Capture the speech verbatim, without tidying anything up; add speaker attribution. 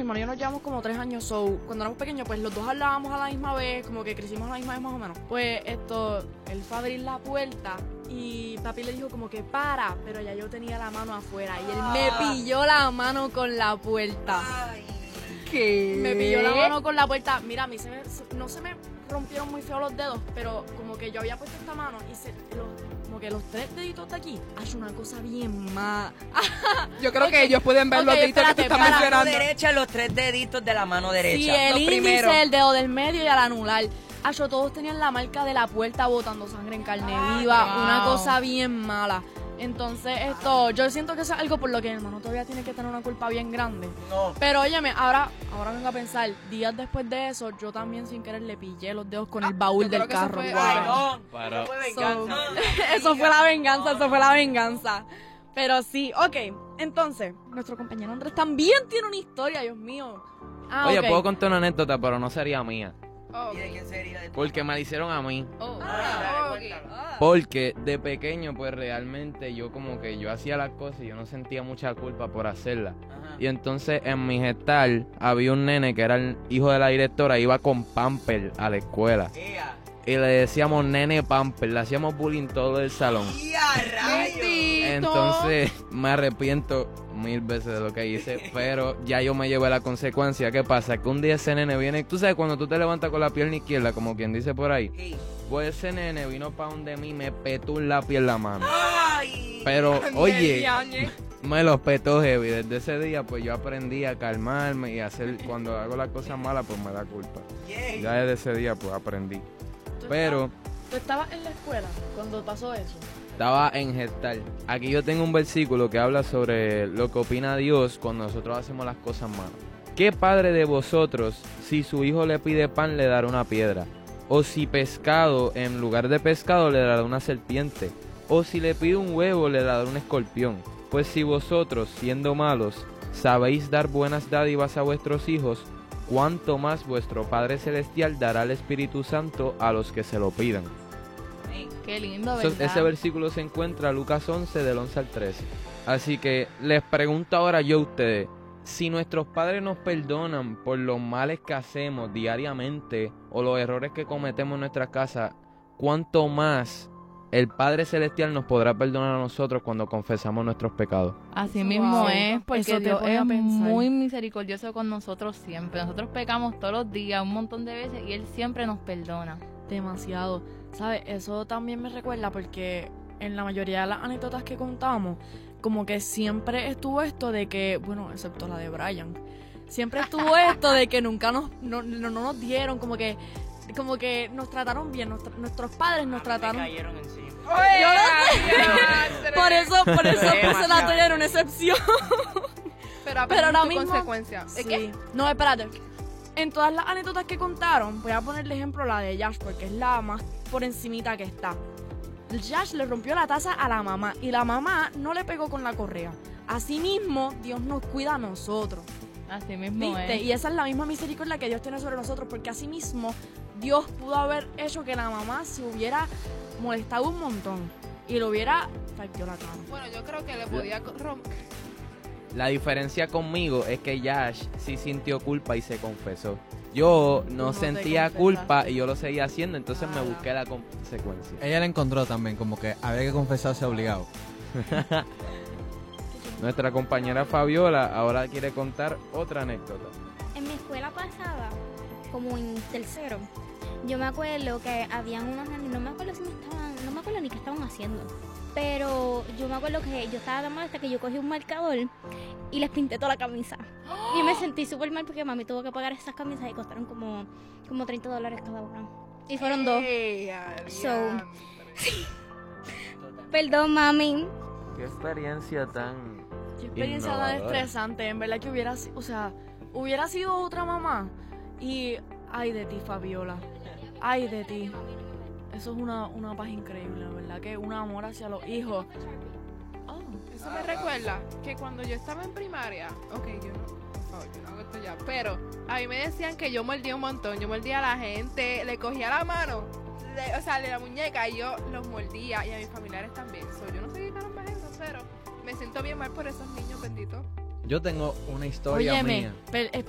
Speaker 1: hermano y yo nos llevamos como tres años, so, cuando éramos pequeños, pues los dos hablábamos a la misma vez, como que crecimos a la misma vez más o menos. Pues esto, él fue a abrir la puerta y papi le dijo como que para, pero ya yo tenía la mano afuera y él me pilló la mano con la puerta.
Speaker 2: ¿Qué?
Speaker 1: Me pilló la mano con la puerta. Mira, a mí se me, no se me rompieron muy feo los dedos, pero como que yo había puesto esta mano y se, los, como que los tres deditos de aquí, hace una cosa bien más.
Speaker 2: Yo creo
Speaker 1: Okay,
Speaker 2: que ellos pueden ver
Speaker 1: okay,
Speaker 2: los deditos
Speaker 1: espérate,
Speaker 2: que tú estás
Speaker 1: para-
Speaker 3: La mano
Speaker 2: mencionando.
Speaker 3: derecha, los tres deditos de la mano derecha.
Speaker 1: Sí, el
Speaker 3: los
Speaker 1: índice,
Speaker 3: primeros.
Speaker 1: el dedo del medio y el anular. Acho, todos tenían la marca de la puerta botando sangre en carne viva,
Speaker 2: wow.
Speaker 1: una cosa bien mala. Entonces, esto, yo siento que eso es algo por lo que mi hermano todavía tiene que tener una culpa bien grande.
Speaker 3: No.
Speaker 1: Pero óyeme, ahora, ahora vengo a pensar, días después de eso, yo también sin querer le pillé los dedos con el baúl
Speaker 2: yo
Speaker 1: del
Speaker 2: creo que eso
Speaker 1: carro.
Speaker 2: fue-
Speaker 1: Wow.
Speaker 3: Ay, no.
Speaker 4: Para-
Speaker 3: Eso fue
Speaker 1: So,
Speaker 3: venganza.
Speaker 1: eso fue la venganza, eso fue la venganza. Pero sí, ok, entonces, nuestro compañero Andrés también tiene una historia, Dios mío. Ah,
Speaker 4: Oye,
Speaker 1: ok.
Speaker 4: puedo contar una anécdota, pero no sería mía.
Speaker 2: Oh,
Speaker 3: ¿Y de quién sería? ¿De tu
Speaker 4: Porque me la hicieron a mí.
Speaker 2: oh,
Speaker 3: Ah,
Speaker 2: ok.
Speaker 3: cuéntalo.
Speaker 4: Porque de pequeño, pues realmente yo como que yo hacía las cosas y yo no sentía mucha culpa por hacerlas.
Speaker 3: Ajá.
Speaker 4: Y entonces en mi gestal había un nene que era el hijo de la directora, iba con pamper a la escuela.
Speaker 3: Ea.
Speaker 4: Y le decíamos nene pamper, le hacíamos bullying todo el salón.
Speaker 3: ¡Ya, rayos!
Speaker 2: Bendito.
Speaker 4: Entonces me arrepiento mil veces de lo que hice, pero ya yo me llevé la consecuencia. ¿Qué pasa? Que un día ese nene viene, tú sabes, cuando tú te levantas con la pierna izquierda, como quien dice por ahí,
Speaker 3: Sí.
Speaker 4: pues ese nene vino para donde mí, me petó un lápiz en la mano.
Speaker 3: ¡Ay!
Speaker 4: Pero, oye,
Speaker 2: Ñañe.
Speaker 4: me los petó heavy. Desde ese día, pues yo aprendí a calmarme y a hacer, cuando hago las cosas malas, pues me da culpa.
Speaker 3: Yay.
Speaker 4: Ya desde ese día, pues aprendí.
Speaker 1: ¿Tú
Speaker 4: Pero
Speaker 1: estabas- ¿Tú estabas en la escuela cuando pasó eso?
Speaker 4: estaba en gestal. Aquí yo tengo un versículo que habla sobre lo que opina Dios cuando nosotros hacemos las cosas malas. ¿Qué padre de vosotros, si su hijo le pide pan, le dará una piedra? O si pescado, en lugar de pescado, le dará una serpiente. O si le pide un huevo, le dará un escorpión. Pues si vosotros, siendo malos, sabéis dar buenas dádivas a vuestros hijos, cuánto más vuestro Padre Celestial dará el Espíritu Santo a los que se lo pidan.
Speaker 2: Qué lindo,
Speaker 4: Eso-
Speaker 2: ¿verdad?
Speaker 4: ese versículo se encuentra en Lucas once, del once al trece. Así que les pregunto ahora yo a ustedes, si nuestros padres nos perdonan por los males que hacemos diariamente o los errores que cometemos en nuestra casa, ¿cuánto más el Padre Celestial nos podrá perdonar a nosotros cuando confesamos nuestros pecados?
Speaker 2: Así mismo
Speaker 1: Wow.
Speaker 2: es, porque
Speaker 1: Eso te
Speaker 2: Dios
Speaker 1: pone a
Speaker 2: es
Speaker 1: pensar.
Speaker 2: muy misericordioso con nosotros siempre. Nosotros pecamos todos los días, un montón de veces, y Él siempre nos perdona.
Speaker 1: Demasiado. ¿Sabes? Eso también me recuerda porque en la mayoría de las anécdotas que contamos, como que siempre estuvo esto de que, bueno, excepto la de Brian, siempre estuvo esto de que nunca nos, no, no, no nos dieron, como que, como que nos trataron bien, nuestra- nuestros padres nos
Speaker 3: Me
Speaker 1: trataron.
Speaker 3: cayeron encima.
Speaker 1: Por eso, por eso puse la
Speaker 3: Demasiado.
Speaker 1: tuya era una excepción.
Speaker 2: Pero,
Speaker 1: Pero ahora
Speaker 2: tu
Speaker 1: mismo-
Speaker 2: consecuencia. ¿Es
Speaker 1: Sí.
Speaker 2: qué?
Speaker 1: No, espérate. En todas las anécdotas que contaron, voy a ponerle ejemplo la de Yash, porque es la más por encimita que está. Yash le rompió la taza a la mamá y la mamá no le pegó con la correa. Asimismo, Dios nos cuida a nosotros.
Speaker 2: Así mismo
Speaker 1: ¿Viste?
Speaker 2: es.
Speaker 1: Y esa es la misma misericordia que Dios tiene sobre nosotros, porque asimismo Dios pudo haber hecho que la mamá se hubiera molestado un montón y lo hubiera partido la cara.
Speaker 2: Bueno, yo creo que le podía romper.
Speaker 4: La diferencia conmigo es que Yash sí sintió culpa y se confesó. Yo
Speaker 1: Tú
Speaker 4: no,
Speaker 1: no te
Speaker 4: sentía
Speaker 1: confesaste.
Speaker 4: culpa y yo lo seguía haciendo, entonces me
Speaker 1: Ah.
Speaker 4: busqué la consecuencia.
Speaker 5: Ella la encontró también, como que había que confesarse obligado.
Speaker 4: Nuestra compañera Fabiola ahora quiere contar otra anécdota.
Speaker 6: En mi escuela pasada, como en tercero, yo me acuerdo que habían unos nenes, no me acuerdo si me estaban, no me acuerdo ni qué estaban haciendo, pero yo me acuerdo que yo estaba tan mal hasta que yo cogí un marcador y les pinté toda la camisa. Y me sentí súper mal porque mami tuvo que pagar esas camisas y costaron como, como treinta dólares cada una. Y fueron dos.
Speaker 2: Ey,
Speaker 6: So,
Speaker 2: adiantre.
Speaker 6: Perdón, mami.
Speaker 4: Qué experiencia tan...
Speaker 1: Qué experiencia tan
Speaker 4: Innovadora.
Speaker 1: estresante, en verdad que hubiera sido, o sea, hubiera sido otra mamá y ay de ti, Fabiola, ay de ti. Eso es una, una paz increíble, la verdad que un amor hacia los hijos. Oh,
Speaker 2: Eso me recuerda que cuando yo estaba en primaria, ok, yo no, por favor, yo no hago esto ya, pero a mí me decían que yo mordía un montón, yo mordía a la gente, le cogía la mano, le- o sea, de la muñeca y yo los mordía y a mis familiares también. So, yo no sé qué caramba es eso, pero me siento bien mal por esos niños benditos.
Speaker 5: Yo tengo una historia
Speaker 1: óyeme,
Speaker 5: mía.
Speaker 1: per-